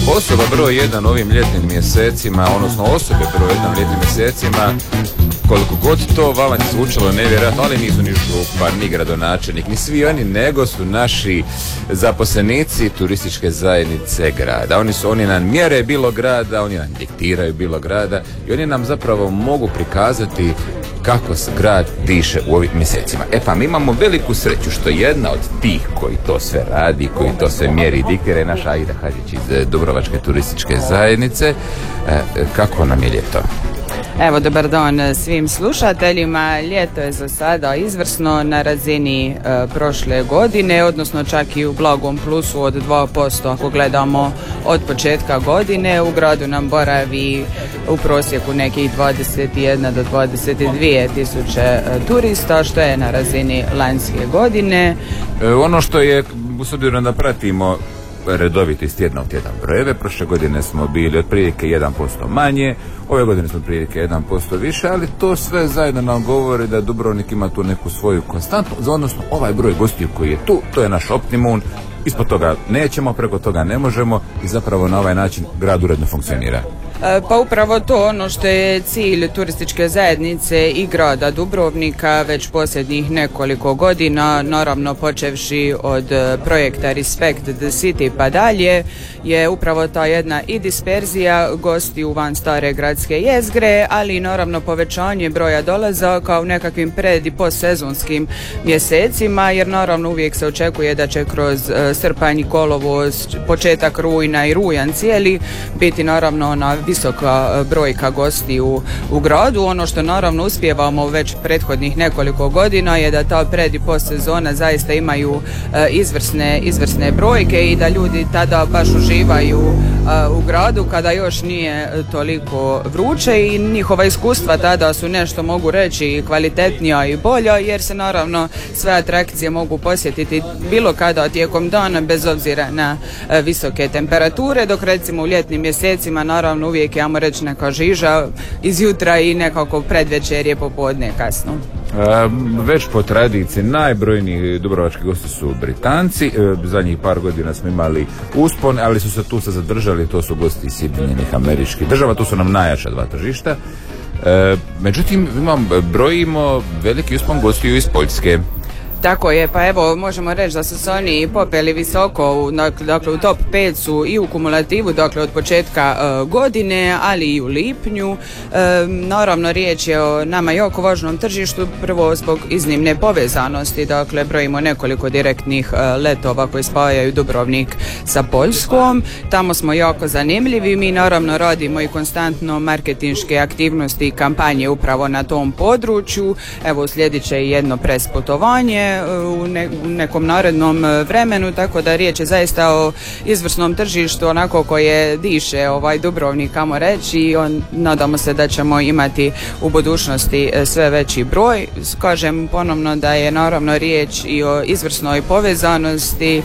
Osoba broj 1 ovim ljetnim mjesecima, odnosno osobe broj 1 ljetnim mjesecima, koliko god to vama zvučalo nevjerojatno, ali nisu ni župan, ni gradonačelnik, ni svi oni, nego su naši zaposlenici turističke zajednice grada. Oni nam mjere bilo grada, oni nam diktiraju bilo grada i oni nam zapravo mogu prikazati kako se grad diše u ovim mjesecima. Pa mi imamo veliku sreću što jedna od tih koji to sve radi, koji to sve mjeri i diktira je naša Aida Hadžić iz Dubrovačke turističke zajednice. Kako nam je ljeto? Evo, dobar dan svim slušateljima. Ljeto je za sada izvrsno na razini prošle godine, odnosno čak i u blagom plusu od 2% ako gledamo od početka godine. U gradu nam boravi u prosjeku nekih 21 do 22 tisuće turista, što je na razini lanjske godine. Ono što je, s obzirom da pratimo redovito iz tjedna u tjedan brojeve, prošle godine smo bili otprilike 1% manje, ove godine smo otprilike 1% više, ali to sve zajedno nam govori da Dubrovnik ima tu neku svoju konstantu, odnosno ovaj broj gostiju koji je tu, to je naš optimum, ispod toga nećemo, preko toga ne možemo i zapravo na ovaj način grad uredno funkcionira. Pa upravo to ono što je cilj turističke zajednice i grada Dubrovnika već posljednjih nekoliko godina, naravno počevši od projekta Respect the City pa dalje, je upravo ta jedna i disperzija gostiju van stare gradske jezgre, ali i naravno povećanje broja dolazaka u nekakvim pred i postsezonskim mjesecima, jer naravno uvijek se očekuje da će kroz srpanj i kolovoz, početak rujna i rujan cijeli biti naravno ona visoka brojka gostiju u gradu. Ono što naravno uspijevamo već prethodnih nekoliko godina je da ta pred i postsezona zaista imaju izvrsne brojke i da ljudi tada baš uživaju u gradu kada još nije toliko vruće i njihova iskustva tada su nešto, mogu reći, kvalitetnija i bolja, jer se naravno sve atrakcije mogu posjetiti bilo kada tijekom dana bez obzira na visoke temperature, dok recimo u ljetnim mjesecima naravno uvijek imamo reći neka žiža izjutra i nekako predvečerje popodne kasno. Već po tradiciji najbrojniji dubrovački gosti su Britanci. Zadnjih par godina smo imali uspon, ali su se tu zadržali, to su gosti iz Sjedinjenih Američkih Država, tu su nam najjača dva tržišta. Međutim, brojimo veliki uspon gostiju iz Poljske. Tako je, pa evo možemo reći da su se oni popeli visoko, dakle u top 5 su i u kumulativu, dakle od početka godine, ali i u lipnju. Naravno riječ je o nama jako važnom tržištu, prvo zbog iznimne povezanosti, dakle brojimo nekoliko direktnih letova koji spajaju Dubrovnik sa Poljskom. Tamo smo jako zanimljivi, mi naravno radimo i konstantno marketinške aktivnosti i kampanje upravo na tom području. Evo slijedit će i jedno press putovanje u nekom narednom vremenu, tako da riječ je zaista o izvrsnom tržištu, onako koje diše Dubrovnik, kamo reći, i nadamo se da ćemo imati u budućnosti sve veći broj. Kažem ponovno da je naravno riječ i o izvrsnoj povezanosti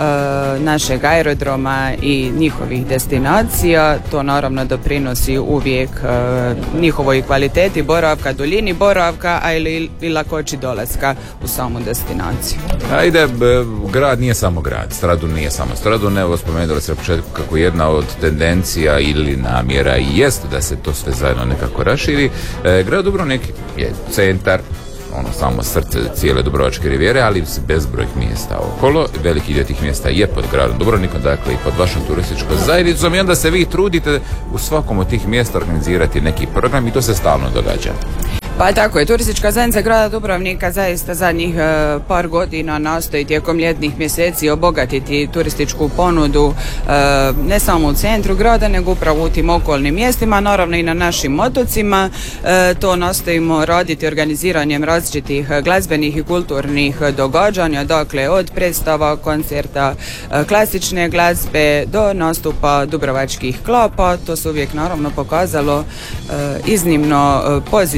našeg aerodroma i njihovih destinacija. To naravno doprinosi uvijek njihovoj kvaliteti boravka, duljini boravka, a ili lakoći dolaska u samu destinaciju. Ajde, grad nije samo grad, Stradun nije samo Stradun, evo spomenuli se na početku kako jedna od tendencija ili namjera i jest da se to sve zajedno nekako raširi. Grad Dubrovnik je centar, samo srce cijele Dubrovačke rivijere, ali bezbroj mjesta okolo. Veliki dio tih mjesta je pod gradom Dubrovnikom, dakle i pod vašom turističkom zajednicom, i onda se vi trudite u svakom od tih mjesta organizirati neki program i to se stalno događa. Pa tako je, turistička zajednica grada Dubrovnika zaista zadnjih par godina nastoji tijekom ljetnih mjeseci obogatiti turističku ponudu ne samo u centru grada, nego upravo u tim okolnim mjestima, naravno i na našim otocima. To nastojimo raditi organiziranjem različitih glazbenih i kulturnih događanja, dakle od predstava, koncerta, klasične glazbe do nastupa dubrovačkih klapa. To se uvijek naravno pokazalo iznimno pozitivno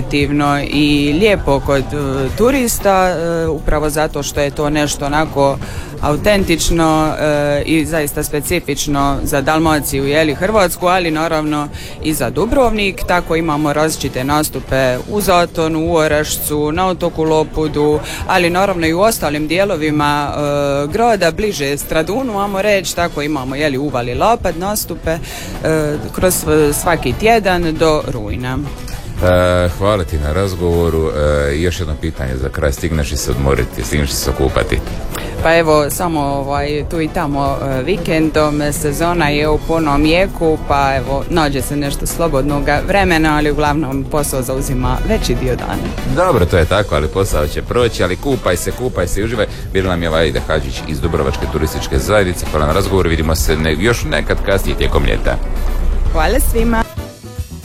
sigurno i lijepo kod turista, upravo zato što je to nešto onako autentično i zaista specifično za Dalmaciju, Hrvatsku, ali naravno i za Dubrovnik. Tako imamo različite nastupe u Zatonu, u Orašcu, na otoku Lopudu, ali naravno i u ostalim dijelovima grada, bliže Stradunu, ajmo reći. Tako imamo u Uvali Lapad nastupe kroz svaki tjedan do rujna. Hvala ti na razgovoru. Još jedno pitanje za kraj, stigneš li se odmoriti, stigneš li se okupati? Pa evo, samo tu i tamo vikendom, sezona je u punom jeku, pa evo, nađe se nešto slobodnog vremena, ali uglavnom posao zauzima veći dio dana. Dobro, to je tako, ali posao će proći, ali kupaj se i uživaj. Bila nam je Vaida Hadžić iz Dubrovačke turističke zajednice. Hvala na razgovoru, vidimo se još nekad kasnije tijekom ljeta. Hvala svima.